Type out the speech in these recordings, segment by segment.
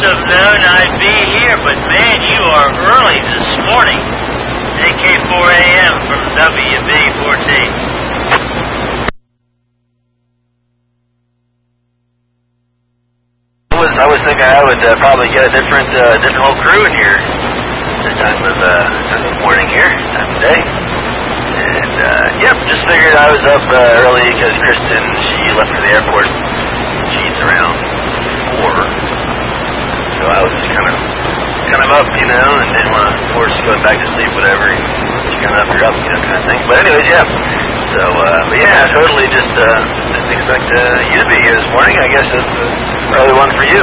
have known I'd be here, but man, you are early this morning. AK4 AM from WB14. I was thinking I would probably get a different whole crew in here this time of morning here, time of day. And, yep, just figured I was up early because Kristen, she left for the airport. She's around 4. So I was kind of up, you know, and didn't want to force going back to sleep, whatever. She kind of up, you're up, you know, kind of thing. But anyways, yeah. So, but yeah, totally just didn't expect you to be here this morning. I guess it's probably one for you.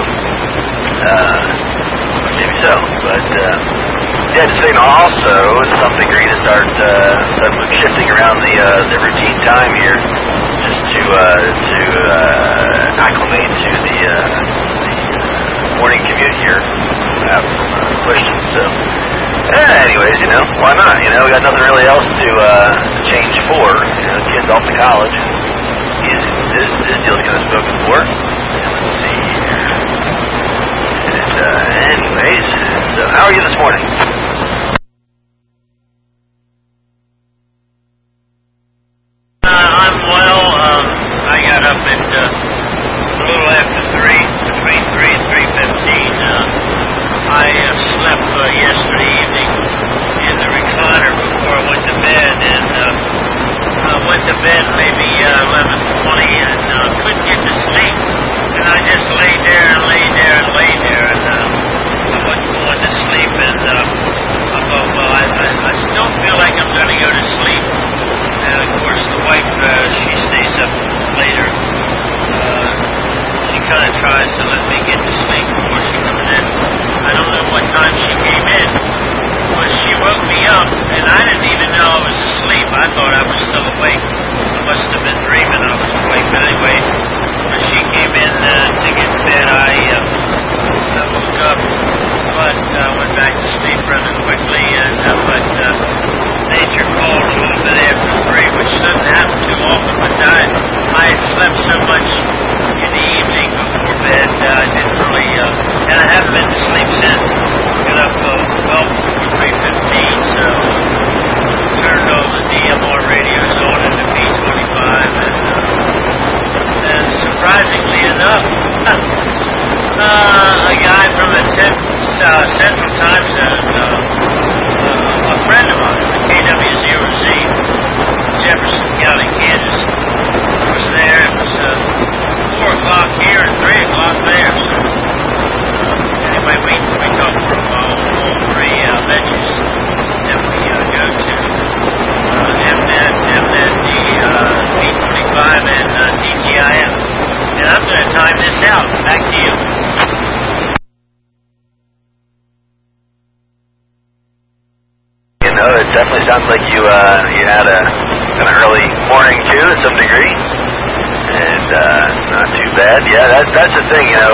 Maybe so. But, yeah, just saying also, to some degree, to start shifting around the routine time here, just to acclimate to the morning commute here. Have some questions. So, anyways, you know, why not? You know, we got nothing really else to change for. You know, kids off to college. This deal's kind of spoken for. Let's see here. And, anyways, so how are you this morning? I'm well. I got up at a little after 3, between 3 and 3:15. I slept yesterday evening in the recliner before I went to bed, and I went to bed maybe 11:20 and couldn't get to sleep. And I just laid there and laid there and laid there, and I wasn't going to sleep. And I thought, well, I still feel like I'm going to go to sleep. And of course, the wife, she stays up later. She kind of tries to let me get to sleep before she comes in. I don't know what time she came in, but she woke me up, and I didn't even know I was asleep. I thought I was still awake. I must have been dreaming I was awake. But anyway, when she came in to get to bed, I woke up, but went back to sleep rather quickly. But nature called a little bit after 3, which doesn't happen too often. But I had slept so much in the evening before bed, I didn't really, and I haven't been to sleep since. Got up well before 3:15, so turned all the DMR radios on in the P25, and surprisingly enough, a guy from the Central Time Zone, a friend of mine, KW0Z, Jefferson County, Kansas, was there. It was 4 o'clock here and 3 o'clock there. So, anyway, we talked for a while on all 3 venues that we go to. MNET, P25, and DGIF. And I'm going to time this out. Back to you. You know, it definitely sounds like you had an early morning too, to some degree. And not too bad. Yeah, that's the thing, you know,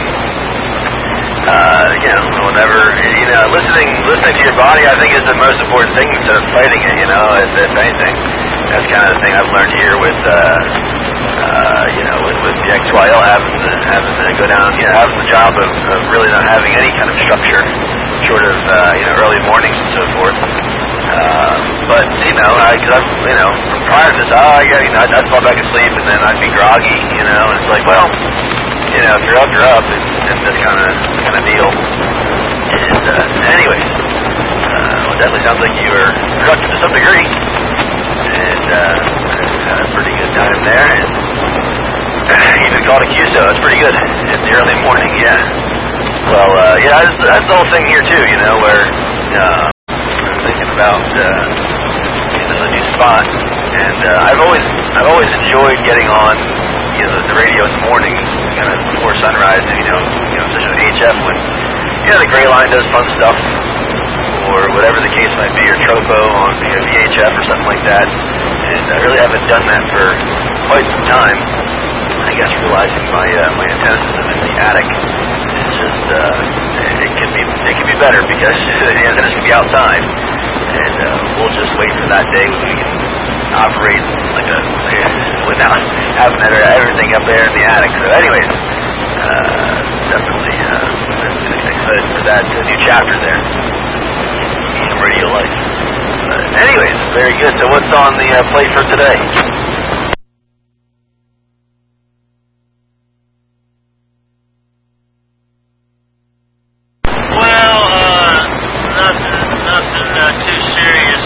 whenever, you know, listening to your body, I think, is the most important thing instead of fighting it, you know, if anything. That's kind of the thing I've learned here with, you know, with the XYL having to go down, you know, having the job of really not having any kind of structure, short of, you know, early mornings and so forth. But, you know, because you know, prior to this, I'd fall back asleep and then I'd be groggy, you know, and it's like, well, you know, if you're up, you're up, and this kind of deal. And, anyways, well, it definitely sounds like you were productive to some degree, and had a pretty good time there, and even called a QSO, that's pretty good, in the early morning, yeah. Well, yeah, that's the whole thing here, too, you know, where, I'm thinking about, this is a new spot, and I've always enjoyed getting on, you know, the radio in the morning, kind of before sunrise, you know, especially with HF when, you know, the Gray Line does fun stuff, or whatever the case might be, or Tropo on, you know, VHF or something like that, and I really haven't done that for quite some time. I guess realizing my antenna system in the attic is just, it can be better because the antennas can be outside, and we'll just wait for that day when we can operate without having everything up there in the attic. So anyways, definitely chapter there. Radio life. Anyways, very good. So what's on the plate for today? Well, nothing too serious.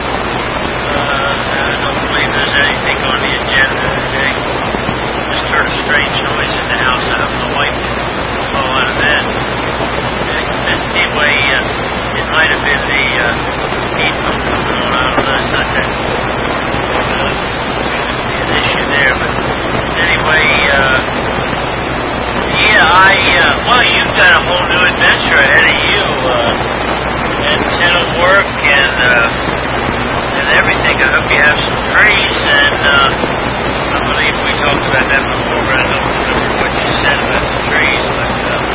I don't believe there's anything on the agenda today. Just heard a strange noise in the house. I have no wife to fall out of bed. Anyway, it might have been the heat pump coming on. I don't know. It's not that an issue there. But anyway, well, you've got a whole new adventure ahead of you. Antenna work and everything. I hope you have some trees, and I believe we talked about that before, but I don't remember what you said about the trees, but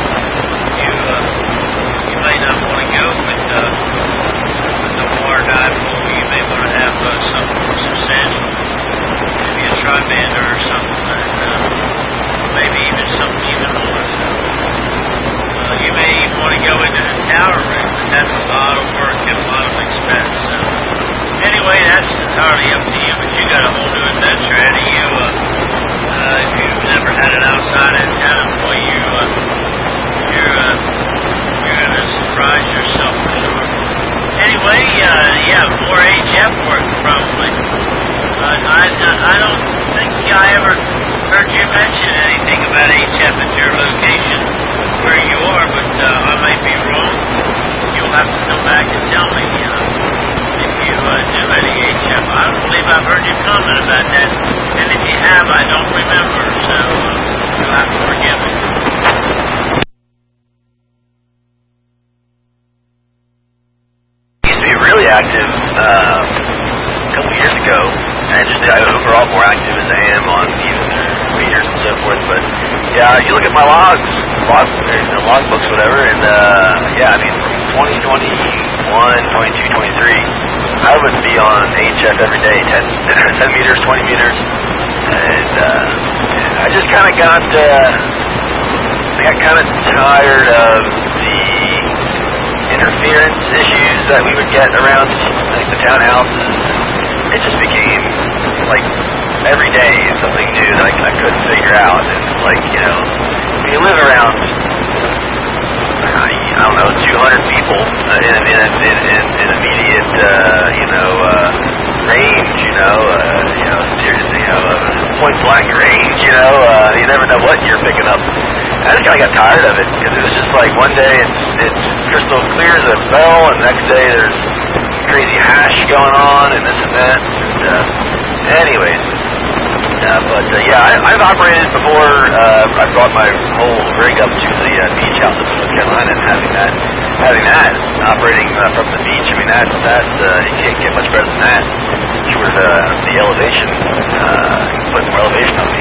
you may not want to go with the water dive pool. You may want to have something more substantial, maybe a tri-bander or something, and maybe even something even more. You may even want to go into the tower rig, but that's a lot of work and a lot of expense. Anyway, that's entirely up to you, but you got a whole new adventure ahead of you. If you've never had an outside antenna, boy, you're going to surprise yourself for sure. Anyway, more HF work probably. I don't think I ever heard you mention anything about HF at your location where you are, but I might be wrong. You'll have to come back and tell me if you do any HF. I don't believe I've heard you comment about that, and if you have, I don't remember, so you'll have to forgive me. Used to be really active a couple years ago, and just overall more active as I am on even readers and so forth. But yeah, you look at my logbooks, whatever, and I mean, from 2021, 22, 23, I would be on HF every day, 10 meters, 20 meters, and I just kind of got kind of tired of the interference issues that we would get around like the townhouses. It just became like every day something new that I couldn't figure out. And it's like, when you live around, I don't know, 200 people in immediate, range, point blank range, you never know what you're picking up. I just kind of got tired of it because it was just like one day it's crystal clear as a bell, and the next day there's crazy hash going on and this and that. I've operated before. I brought my whole rig up to the beach house up in North Carolina, and having that operating from the beach. I mean, that you can't get much better than that. Short of the elevation, put more elevation on the